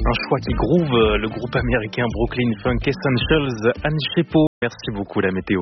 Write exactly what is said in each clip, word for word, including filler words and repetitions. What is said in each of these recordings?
Un choix qui groove le groupe américain Brooklyn Funk Essentials. Anne Chepo, merci beaucoup la météo.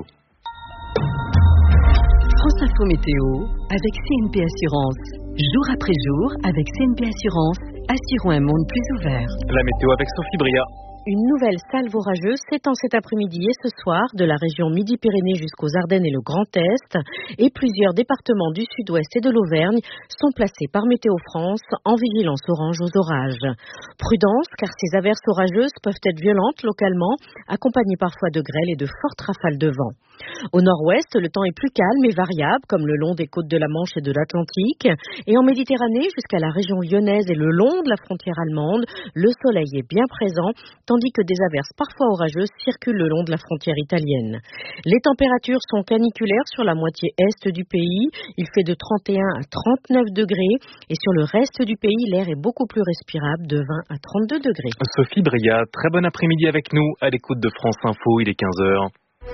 France Info Météo avec C N P Assurance. Jour après jour, avec C N P Assurance, assurons un monde plus ouvert. La météo avec Sophie Bria. Une nouvelle salve orageuse s'étend cet après-midi et ce soir de la région Midi-Pyrénées jusqu'aux Ardennes et le Grand Est. Et plusieurs départements du Sud-Ouest et de l'Auvergne sont placés par Météo France en vigilance orange aux orages. Prudence, car ces averses orageuses peuvent être violentes localement, accompagnées parfois de grêle et de fortes rafales de vent. Au nord-ouest, le temps est plus calme et variable, comme le long des côtes de la Manche et de l'Atlantique. Et en Méditerranée, jusqu'à la région lyonnaise et le long de la frontière allemande, le soleil est bien présent, tandis que des averses parfois orageuses circulent le long de la frontière italienne. Les températures sont caniculaires sur la moitié est du pays. Il fait de trente et un à trente-neuf degrés. Et sur le reste du pays, l'air est beaucoup plus respirable, de vingt à trente-deux degrés. Sophie Bria, très bon après-midi avec nous, à l'écoute de France Info, il est quinze heures.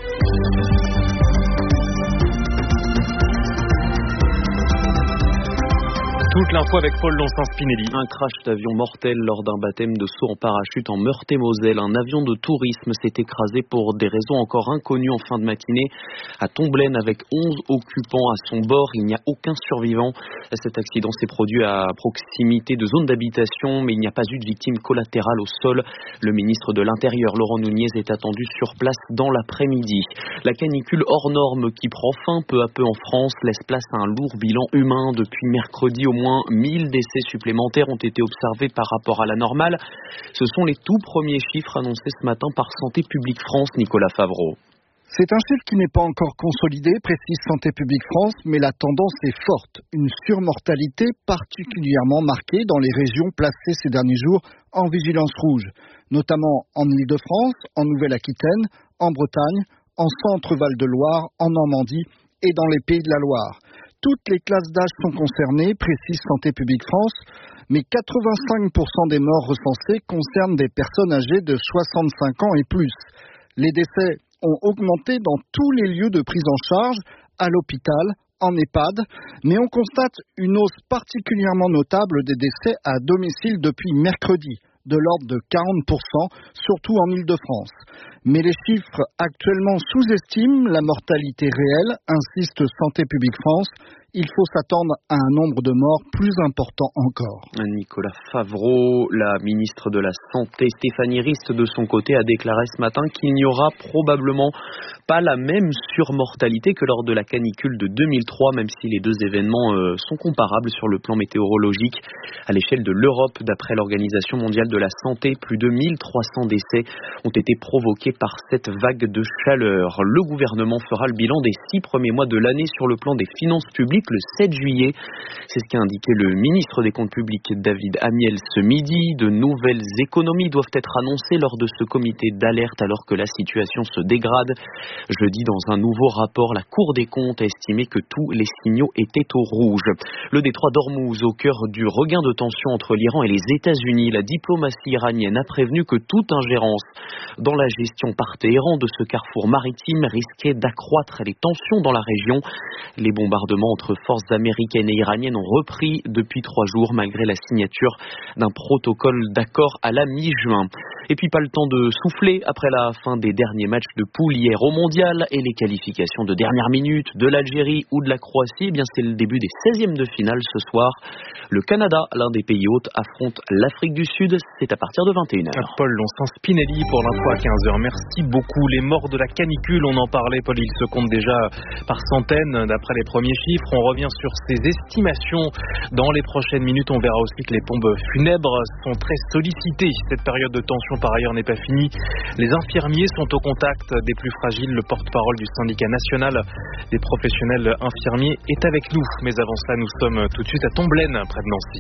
Toute l'info avec Paul Lonsin-Spinelli. Un crash d'avion mortel lors d'un baptême de saut en parachute en Meurthe-et-Moselle. Un avion de tourisme s'est écrasé pour des raisons encore inconnues en fin de matinée à Tomblaine avec onze occupants à son bord. Il n'y a aucun survivant. Cet accident s'est produit à proximité de zones d'habitation, mais il n'y a pas eu de victime collatérale au sol. Le ministre de l'Intérieur, Laurent Nunez, est attendu sur place dans l'après-midi. La canicule hors norme qui prend fin peu à peu en France laisse place à un lourd bilan humain. Depuis mercredi, au moins mille décès supplémentaires ont été observés par rapport à la normale. Ce sont les tout premiers chiffres annoncés ce matin par Santé publique France, Nicolas Favreau. C'est un chiffre qui n'est pas encore consolidé, précise Santé publique France, mais la tendance est forte. Une surmortalité particulièrement marquée dans les régions placées ces derniers jours en vigilance rouge, notamment en Île-de-France, en Nouvelle-Aquitaine, en Bretagne, en Centre-Val de Loire, en Normandie et dans les Pays de la Loire. Toutes les classes d'âge sont concernées, précise Santé publique France, mais quatre-vingt-cinq pour cent des morts recensés concernent des personnes âgées de soixante-cinq ans et plus. Les décès ont augmenté dans tous les lieux de prise en charge, à l'hôpital, en EHPAD, mais on constate une hausse particulièrement notable des décès à domicile depuis mercredi, de l'ordre de quarante pour cent, surtout en Île-de-France. Mais les chiffres actuellement sous-estiment la mortalité réelle, insiste Santé publique France. Il faut s'attendre à un nombre de morts plus important encore. Nicolas Favreau, la ministre de la Santé, Stéphanie Rist, de son côté, a déclaré ce matin qu'il n'y aura probablement pas la même surmortalité que lors de la canicule de deux mille trois, même si les deux événements euh, sont comparables sur le plan météorologique. À l'échelle de l'Europe, d'après l'Organisation mondiale de la santé, plus de mille trois cents décès ont été provoqués par cette vague de chaleur. Le gouvernement fera le bilan des six premiers mois de l'année sur le plan des finances publiques le sept juillet. C'est ce qu'a indiqué le ministre des Comptes publics David Amiel ce midi. De nouvelles économies doivent être annoncées lors de ce comité d'alerte alors que la situation se dégrade. Jeudi, dans un nouveau rapport, la Cour des comptes a estimé que tous les signaux étaient au rouge. Le détroit d'Ormuz, au cœur du regain de tension entre l'Iran et les États-Unis, la diplomatie iranienne a prévenu que toute ingérence dans la gestion par Téhéran de ce carrefour maritime risquait d'accroître les tensions dans la région. Les bombardements entre forces américaines et iraniennes ont repris depuis trois jours malgré la signature d'un protocole d'accord à la mi-juin. Et puis pas le temps de souffler après la fin des derniers matchs de poule hier au mondial et les qualifications de dernière minute de l'Algérie ou de la Croatie. Eh bien c'est le début des seizièmes de finale ce soir. Le Canada, l'un des pays hôtes, affronte l'Afrique du Sud. C'est à partir de vingt et une heures. Paul Lonsin-Spinelli pour l'info à quinze heures. Merci beaucoup. Les morts de la canicule, on en parlait, Paul, ils se comptent déjà par centaines d'après les premiers chiffres. On revient sur ces estimations dans les prochaines minutes. On verra aussi que les pompes funèbres sont très sollicitées. Cette période de tension par ailleurs n'est pas finie. Les infirmiers sont au contact des plus fragiles. Le porte-parole du syndicat national des professionnels infirmiers est avec nous. Mais avant cela, nous sommes tout de suite à Tomblaine, près de Nancy.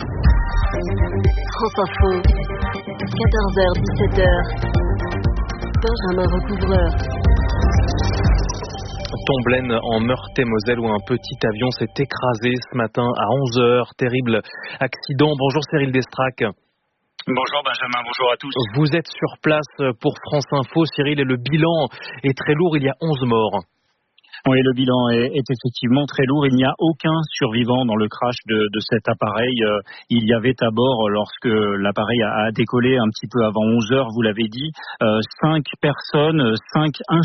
France Info, quatorze heures dix-sept heures. Benjamin Recouvreur. Tomblaine en Meurthe-et-Moselle où un petit avion s'est écrasé ce matin à onze heures. Terrible accident. Bonjour Cyril Destrac. Bonjour Benjamin, bonjour à tous. Vous êtes sur place pour France Info, Cyril, et le bilan est très lourd, il y a onze morts. Oui, le bilan est, est effectivement très lourd. Il n'y a aucun survivant dans le crash de, de cet appareil. Euh, il y avait à bord, lorsque l'appareil a, a décollé un petit peu avant onze heures, vous l'avez dit, euh, cinq personnes, cinq